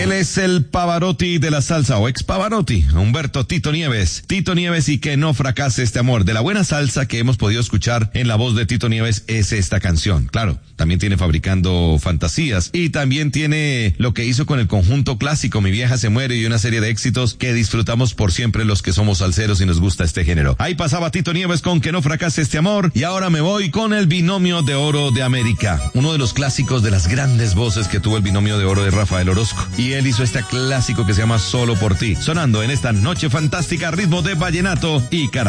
Él es el Pavarotti de la salsa, o ex Pavarotti, Humberto Tito Nieves. Tito Nieves y Que no fracase este amor. De la buena salsa que hemos podido escuchar en la voz de Tito Nieves es esta canción. Claro, también tiene Fabricando Fantasías y también tiene lo que hizo con el conjunto clásico Mi vieja se muere y una serie de éxitos que disfrutamos por siempre los que somos salseros y nos gusta este género. Ahí pasaba Tito Nieves con Que no fracase este amor y ahora me voy con el Binomio de Oro de América. Uno de los clásicos de las grandes voces que tuvo el Binomio de Oro de Rafael Orozco. Y él hizo este clásico que se llama Solo por ti, sonando en esta noche fantástica, ritmo de vallenato y